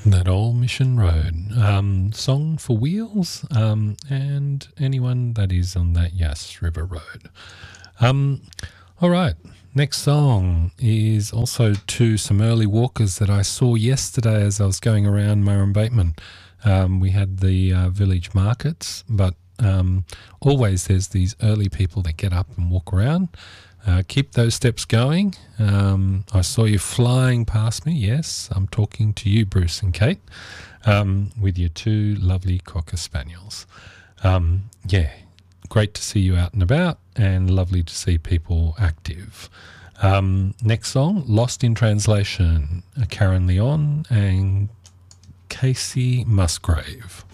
That old Mission Road. Song for wheels and anyone that is on that Yass River Road. All right. Next song is also to some early walkers that I saw yesterday as I was going around Murrumbateman. We had the village markets, but always there's these early people that get up and walk around. Keep those steps going. I saw you flying past me. Yes, I'm talking to you, Bruce and Kate, with your two lovely Cocker Spaniels. Yeah, great to see you out and about and lovely to see people active. Next song, Lost in Translation, Karen Leon and Casey Musgrave.